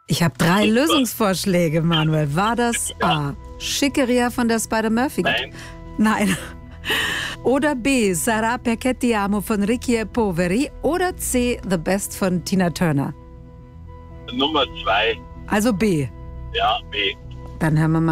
Ich habe 3 Lösungsvorschläge, Manuel. War das A, Schickeria von der Spider-Murphy? Nein. Oder B, Sarà perché ti amo von Ricky e Poveri? Oder C, The Best von Tina Turner? Nummer 2. Also B. Ja, B. Dann hören wir mal.